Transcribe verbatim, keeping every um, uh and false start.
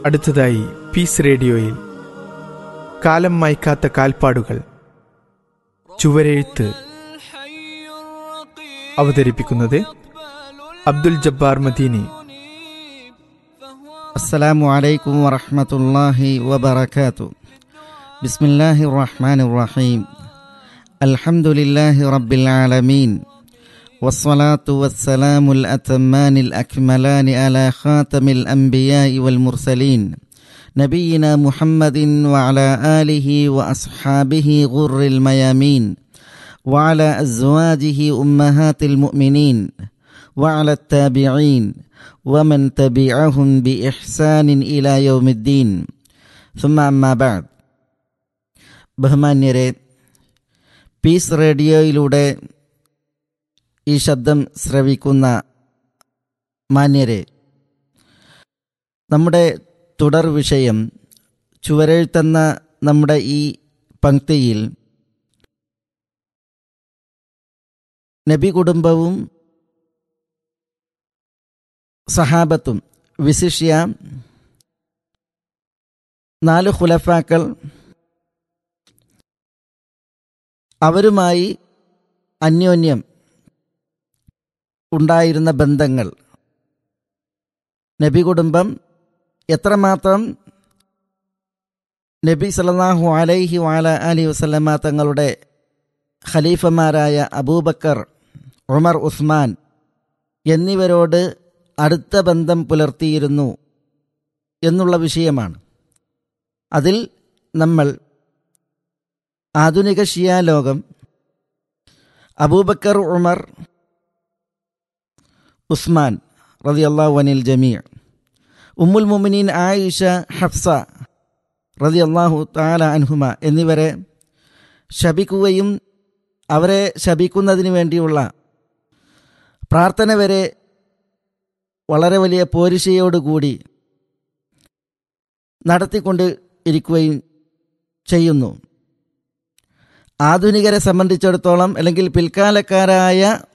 അടുത്തതായി പീസ് റേഡിയോയിൽ കാലം മായ്ക്കാത്ത കാൽപ്പാടുകൾ ചുവരെഴുത്ത് അവതരിപ്പിക്കുന്നത് അബ്ദുൽ ജബ്ബാർ മദീനി. അസ്സലാമു അലൈക്കും വറഹ്മത്തുള്ളാഹി വബറകാതുഹു. ബിസ്മില്ലാഹിർ റഹ്മാനിർ റഹീം. അൽഹംദുലില്ലാഹി റബ്ബിൽ ആലമീൻ. വസ്സലാത്തു വസ്സലാമുൽ അതമ്മാനിൽ അക്മലാനി അലാ ഖാതമിൽ അംബിയാഇ വൽ മുർസലീൻ നബിയിനാ മുഹമ്മദിൻ വഅലാ ആലിഹി വഅസ്ഹാബിഹി ഗുർറിൽ മയാമീൻ വഅലാ അസ്വാജിഹി ഉമ്മഹാത്തിൽ മുഅ്മിനീൻ വഅലാ അത്താബിഈൻ വമൻ തബിഅഹും ബിഇഹ്സാനിൻ ഇലാ യൗമിദ്ദീൻ. സുമ്മ അമ്മാ ബഅദ്. ബഹുമാന്യരെ, പീസ് റേഡിയോയിലൂടെ ഈ ശബ്ദം ശ്രവിക്കുന്ന മാന്യരെ, നമ്മുടെ തുടർ വിഷയം ചുവരെഴുത്തെന്ന നമ്മുടെ ഈ പംക്തിയിൽ നബി കുടുംബവും സഹാബത്തും, വിശിഷ്യ നാല് ഖുലഫാക്കൾ, അവരുമായി അന്യോന്യം ഉണ്ടായിരുന്ന ബന്ധങ്ങൾ, നബി കുടുംബം എത്രമാത്രം നബി സല്ലല്ലാഹു അലൈഹി വഅല ആലിഹി വസല്ലമ തങ്ങളുടെ ഖലീഫമാരായ അബൂബക്കർ, ഉമർ, ഉസ്മാൻ എന്നിവരോട് അടുത്ത ബന്ധം പുലർത്തിയിരുന്നു എന്നുള്ള വിഷയമാണ്. അതിൽ നമ്മൾ ആധുനിക ഷിയാ ലോകം അബൂബക്കർ, ഉമർ, ഉസ്മാൻ റളിയല്ലാഹു അനിൽ ജമീഅ, ഉമ്മുൽ മുഅ്മിനീൻ ആയിഷ, ഹഫ്സ റളിയല്ലാഹു തആല അൻഹുമ എന്നിവരെ ശപിക്കുകയും അവരെ ശപിക്കുന്നതിന് വേണ്ടിയുള്ള പ്രാർത്ഥന വരെ വളരെ വലിയ പോരിശയോടുകൂടി നടത്തിക്കൊണ്ട് ഇരിക്കുകയും ചെയ്യുന്നു. ആധുനികരെ സംബന്ധിച്ചിടത്തോളം, അല്ലെങ്കിൽ പിൽക്കാലക്കാരായ